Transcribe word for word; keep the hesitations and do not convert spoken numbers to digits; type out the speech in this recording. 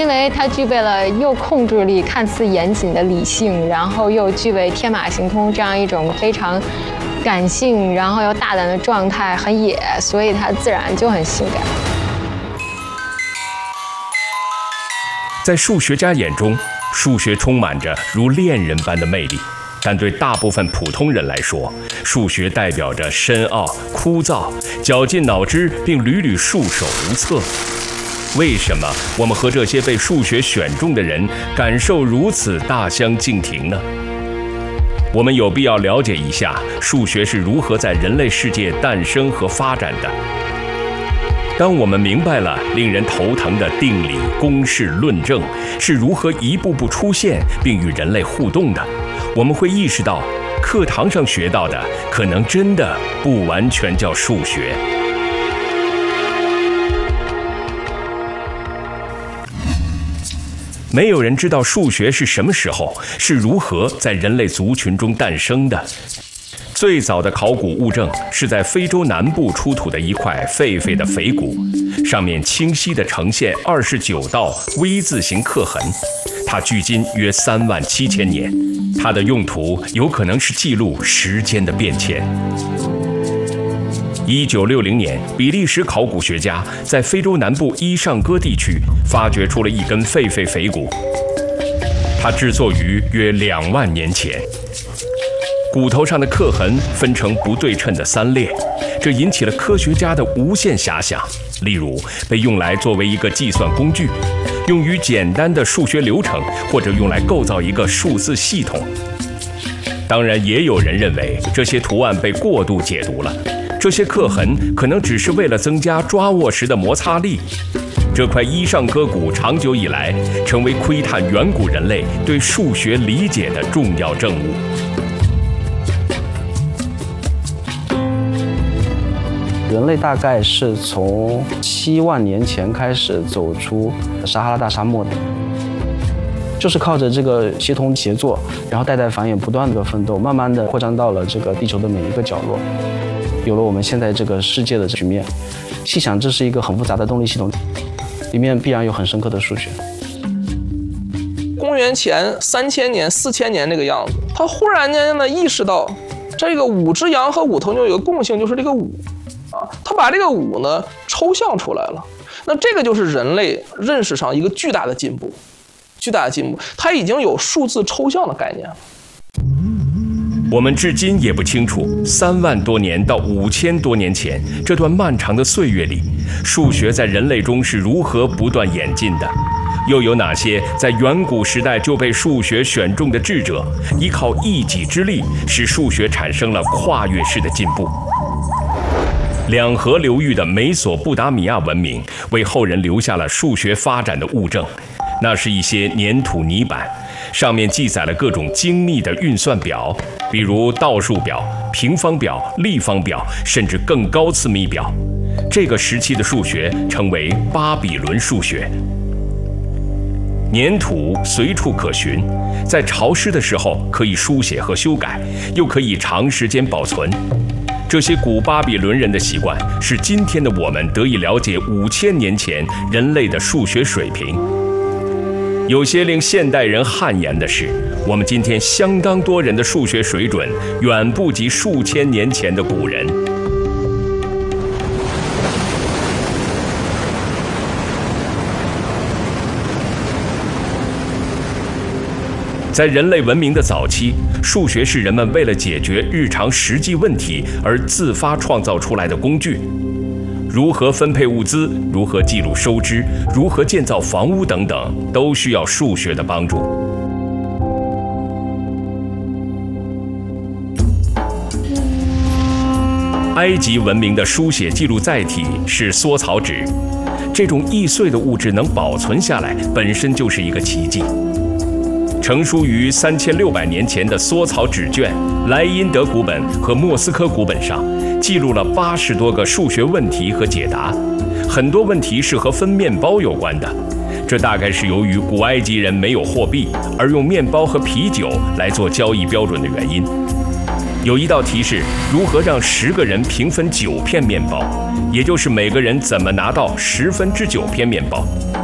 因为它具备了又控制力看似严谨的理性，然后又具备天马行空这样一种非常感性，然后又大胆的状态，很野，所以它自然就很性感。 在数学家眼中，数学充满着如恋人般的魅力，但对大部分普通人来说，数学代表着深奥、枯燥、绞尽脑汁，并屡屡束手无策。为什么我们和这些被数学选中的人感受如此大相径庭呢？我们有必要了解一下数学是如何在人类世界诞生和发展的。当我们明白了令人头疼的定理、公式、论证是如何一步步出现并与人类互动的，我们会意识到，课堂上学到的可能真的不完全叫数学。没有人知道数学是什么时候、是如何在人类族群中诞生的。最早的考古物证是在非洲南部出土的一块狒狒的腓骨，上面清晰地呈现二十九道 V 字形刻痕，它距今约三万七千年。它的用途有可能是记录时间的变迁。一九六零年，比利时考古学家在非洲南部伊尚戈地区发掘出了一根狒狒腓骨，它制作于约两万年前。骨头上的刻痕分成不对称的三列，这引起了科学家的无限遐想。例如，被用来作为一个计算工具，用于简单的数学流程，或者用来构造一个数字系统。当然，也有人认为这些图案被过度解读了，这些刻痕可能只是为了增加抓握时的摩擦力。这块伊尚戈骨长久以来成为窥探远古人类对数学理解的重要证物。 人类大概是从七万年前开始走出撒哈拉大沙漠的，就是靠着这个协同协作，然后代代繁衍，不断的奋斗，慢慢的扩张到了这个地球的每一个角落，有了我们现在这个世界的局面。细想，这是一个很复杂的动力系统，里面必然有很深刻的数学。 公元前三千年、四千年这个样子，他忽然间呢意识到，这个五只羊和五头牛有个共性，就是这个五。啊，他把这个五呢抽象出来了，那这个就是人类认识上一个巨大的进步，巨大的进步，它已经有数字抽象的概念了。 我们至今也不清楚，三万多年到五千多年前这段漫长的岁月里，数学在人类中是如何不断演进的，又有哪些在远古时代就被数学选中的智者，依靠一己之力，使数学产生了跨越式的进步。两河流域的美索不达米亚文明为后人留下了数学发展的物证，那是一些粘土泥板，上面记载了各种精密的运算表，比如倒数表、平方表、立方表，甚至更高次幂表。这个时期的数学称为巴比伦数学。粘土随处可寻，在潮湿的时候可以书写和修改，又可以长时间保存。这些古巴比伦人的习惯，使今天的我们得以了解五千年前人类的数学水平。有些令现代人汗颜的是，我们今天相当多人的数学水准远不及数千年前的古人。在人类文明的早期，数学是人们为了解决日常实际问题而自发创造出来的工具。如何分配物资，如何记录收支，如何建造房屋等等，都需要数学的帮助。埃及文明的书写记录载体是缩草纸，这种易碎的物质能保存下来，本身就是一个奇迹。成书于三千六百年前的缩草纸卷莱茵德古本和莫斯科古本上，记录了八十多个数学问题和解答，很多问题是和分面包有关的。这大概是由于古埃及人没有货币，而用面包和啤酒来做交易标准的原因。有一道题是如何让十个人平分九片面包，也就是每个人怎么拿到十分之九片面包。